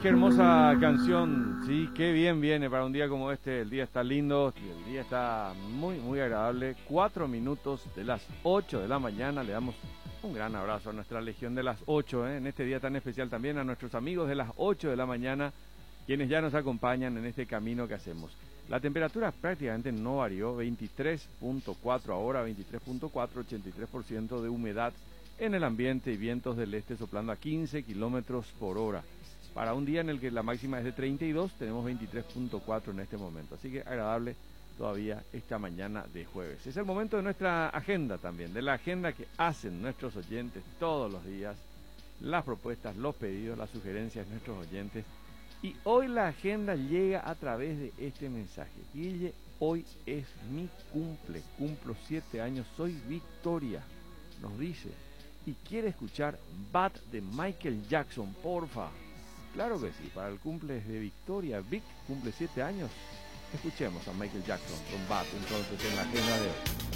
qué hermosa canción. Sí, qué bien viene para un día como este. El día está lindo, el día está muy, muy agradable. 4 minutos de las 8 de la mañana. Le damos un gran abrazo a nuestra legión de las 8, en este día tan especial también a nuestros amigos de las 8 de la mañana, quienes ya nos acompañan en este camino que hacemos. La temperatura prácticamente no varió, 23.4 ahora, 23.4, 83% de humedad en el ambiente y vientos del este soplando a 15 kilómetros por hora. Para un día en el que la máxima es de 32, tenemos 23.4 en este momento. Así que agradable todavía esta mañana de jueves. Es el momento de nuestra agenda también, de la agenda que hacen nuestros oyentes todos los días, las propuestas, los pedidos, las sugerencias de nuestros oyentes. Y hoy la agenda llega a través de este mensaje. Guille, hoy es mi cumple, cumplo 7 años, soy Victoria, nos dice. Y quiere escuchar Bad de Michael Jackson, porfa. Claro que sí, para el cumple de Victoria, Vic cumple 7 años. Escuchemos a Michael Jackson con Bad entonces en la agenda de hoy.